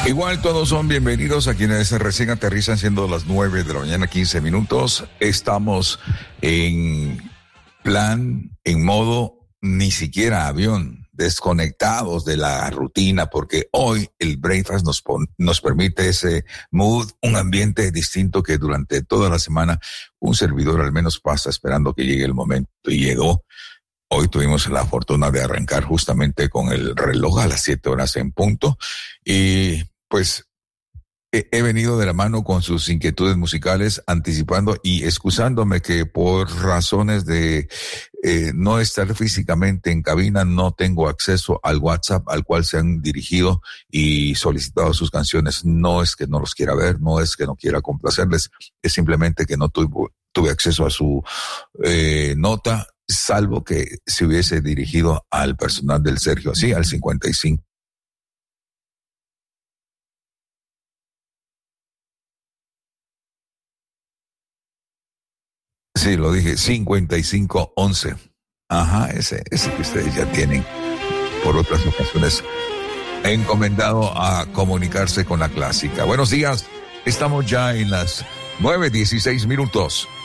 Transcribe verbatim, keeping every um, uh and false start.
Igual todos son bienvenidos a quienes recién aterrizan, siendo las nueve de la mañana, quince minutos. Estamos en plan, en modo ni siquiera avión, desconectados de la rutina, porque hoy el Breakfast nos, pon, nos permite ese mood, un ambiente distinto que durante toda la semana un servidor al menos pasa esperando que llegue el momento, y llegó. Hoy tuvimos la fortuna de arrancar justamente con el reloj a las siete horas en punto, y pues he, he venido de la mano con sus inquietudes musicales, anticipando y excusándome que por razones de eh, no estar físicamente en cabina no tengo acceso al WhatsApp al cual se han dirigido y solicitado sus canciones. No es que no los quiera ver, no es que no quiera complacerles, es simplemente que no tuve, tuve acceso a su eh, nota, salvo que se hubiese dirigido al personal del Sergio, así al cincuenta y cinco. Sí, lo dije, cincuenta y cinco once. Ajá, ese, ese que ustedes ya tienen por otras ocasiones encomendado a comunicarse con la clásica. Buenos días, estamos ya en las nueve dieciséis minutos.